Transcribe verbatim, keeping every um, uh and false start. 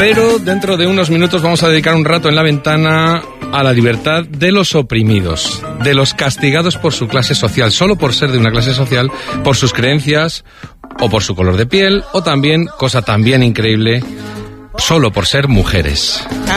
Pero dentro de unos minutos vamos a dedicar un rato en La Ventana a la libertad de los oprimidos, de los castigados por su clase social, solo por ser de una clase social, por sus creencias o por su color de piel, o también, cosa también increíble, solo por ser mujeres.